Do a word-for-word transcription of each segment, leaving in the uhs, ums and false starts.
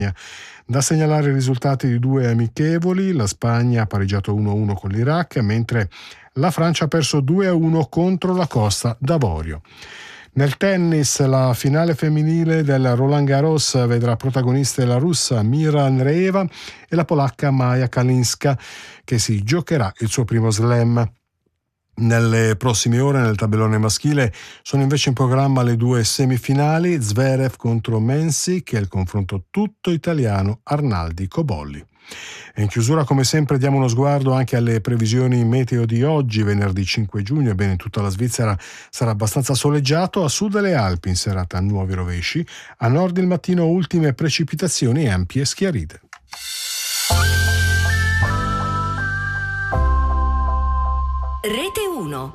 Da segnalare i risultati di due amichevoli: la Spagna ha pareggiato uno a uno con l'Iraq, mentre la Francia ha perso due a uno contro la Costa d'Avorio. Nel tennis, la finale femminile del Roland Garros vedrà protagoniste la russa Mira Andreeva e la polacca Maja Kalinska, che si giocherà il suo primo slam. Nelle prossime ore nel tabellone maschile sono invece in programma le due semifinali, Zverev contro Mensik e il confronto tutto italiano Arnaldi-Cobolli. E in chiusura, come sempre, diamo uno sguardo anche alle previsioni meteo di oggi, venerdì cinque giugno. Ebbene, in tutta la Svizzera sarà abbastanza soleggiato, a sud delle Alpi in serata nuovi rovesci, a nord il mattino ultime precipitazioni e ampie schiarite. Rete uno.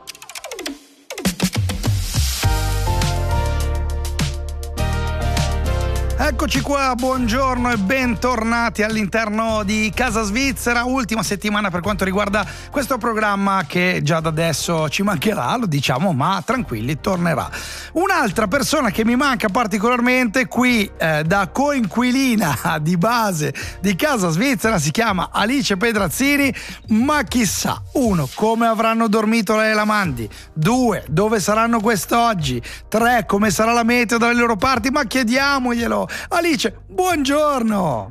Eccoci qua, buongiorno e bentornati all'interno di Casa Svizzera. Ultima settimana per quanto riguarda questo programma, che già da adesso ci mancherà, lo diciamo, ma tranquilli, tornerà. Un'altra persona che mi manca particolarmente qui eh, da coinquilina di base di Casa Svizzera si chiama Alice Pedrazzini, ma chissà, uno, come avranno dormito lei e la Mandi, due, dove saranno quest'oggi, tre, come sarà la meteo dalle loro parti, ma chiediamoglielo. Alice, buongiorno.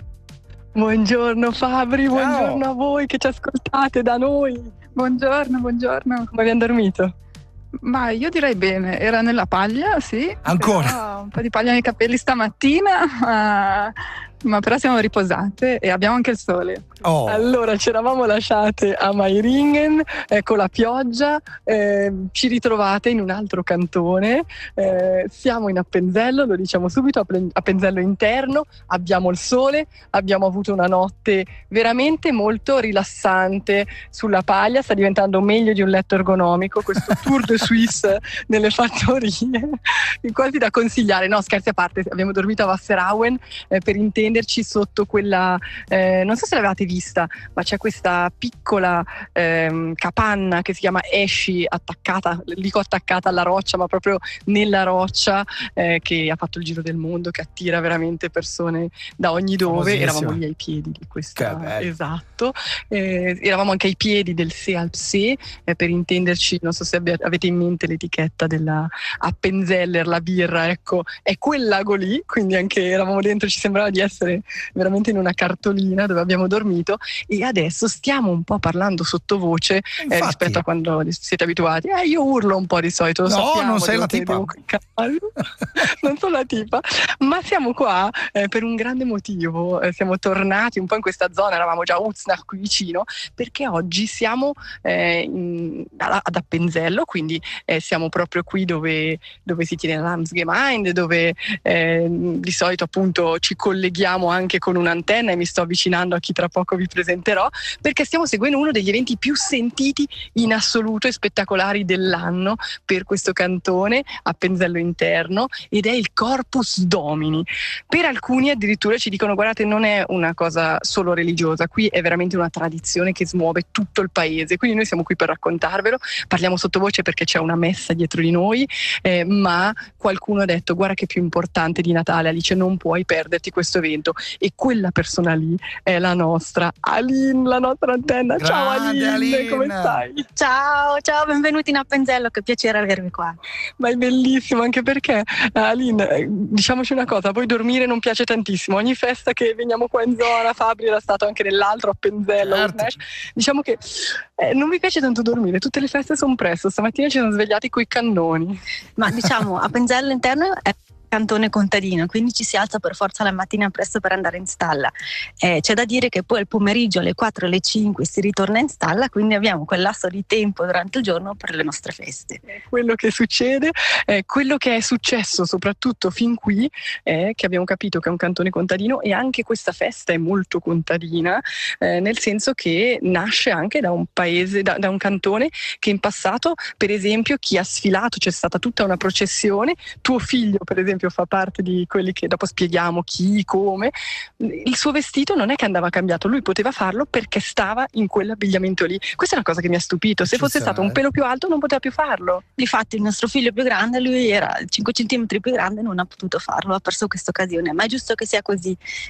Buongiorno Fabri, Ciao. Buongiorno a voi che ci ascoltate da noi. Buongiorno, buongiorno. Come abbiamo dormito? Ma io direi bene, era nella paglia, sì. Ancora? Però un po' di paglia nei capelli stamattina, ma, ma però siamo riposate e abbiamo anche il sole. Oh. Allora, ci eravamo lasciate a Meiringen eh, con la pioggia, eh, ci ritrovate in un altro cantone, eh, siamo in Appenzello, lo diciamo subito, Appenzello interno, abbiamo il sole, abbiamo avuto una notte veramente molto rilassante sulla paglia, sta diventando meglio di un letto ergonomico questo Tour de Suisse nelle fattorie, quasi da consigliare. No, scherzi a parte, abbiamo dormito a Wasserauen, eh, per intenderci, sotto quella, eh, non so se l'avevate vista, ma c'è questa piccola ehm, capanna che si chiama Esci, attaccata, dico attaccata alla roccia, ma proprio nella roccia, eh, che ha fatto il giro del mondo, che attira veramente persone da ogni dove. Eravamo lì ai piedi di questa, esatto, eh, eravamo anche ai piedi del Sealpsee, eh, per intenderci, non so se abbi- avete in mente l'etichetta della Appenzeller, la birra, ecco, è quel lago lì, quindi anche eravamo dentro, ci sembrava di essere veramente in una cartolina dove abbiamo dormito. E adesso stiamo un po' parlando sottovoce, eh, rispetto a quando siete abituati. Eh, io urlo un po' di solito, lo no, sappiamo, non sei la tipa. devo... non sono la tipa, ma siamo qua eh, per un grande motivo. Eh, siamo tornati un po' in questa zona, eravamo già a Uznach qui vicino, perché oggi siamo eh, in, ad Appenzello, quindi eh, siamo proprio qui dove, dove si tiene l'Amtsgemeinde, dove eh, di solito appunto ci colleghiamo anche con un'antenna, e mi sto avvicinando a chi tra poco vi presenterò, perché stiamo seguendo uno degli eventi più sentiti in assoluto e spettacolari dell'anno per questo cantone Appenzello interno, ed è il Corpus Domini. Per alcuni addirittura ci dicono: guardate, non è una cosa solo religiosa, qui è veramente una tradizione che smuove tutto il paese, quindi noi siamo qui per raccontarvelo, parliamo sottovoce perché c'è una messa dietro di noi, eh, ma qualcuno ha detto: guarda che più importante di Natale, Alice, non puoi perderti questo evento, e quella persona lì è la nostra Aline, la nostra antenna. Grande ciao Aline, Aline, come stai? Ciao, ciao, benvenuti in Appenzello, che piacere avervi qua. Ma è bellissimo, anche perché Aline, diciamoci una cosa, a voi dormire non piace tantissimo, ogni festa che veniamo qua in zona, Fabri era stato anche nell'altro Appenzello, certo. Diciamo che eh, non vi piace tanto dormire, tutte le feste sono presto, stamattina ci siamo svegliati coi cannoni. Ma diciamo, Appenzello interno è cantone contadino, quindi ci si alza per forza la mattina presto per andare in stalla. Eh, c'è da dire che poi al pomeriggio alle quattro alle cinque si ritorna in stalla, quindi abbiamo quel lasso di tempo durante il giorno per le nostre feste. Quello che succede, eh, quello che è successo soprattutto fin qui, è che abbiamo capito che è un cantone contadino, e anche questa festa è molto contadina, eh, nel senso che nasce anche da un paese, da, da un cantone che in passato, per esempio, chi ha sfilato, c'è stata tutta una processione, tuo figlio per esempio esempio fa parte di quelli che dopo spieghiamo chi, come, il suo vestito non è che andava cambiato, lui poteva farlo perché stava in quell'abbigliamento lì. Questa è una cosa che mi ha stupito, se fosse stato un pelo più alto non poteva più farlo. Difatti il nostro figlio più grande, lui era cinque centimetri più grande, non ha potuto farlo, ha perso questa occasione, ma è giusto che sia così.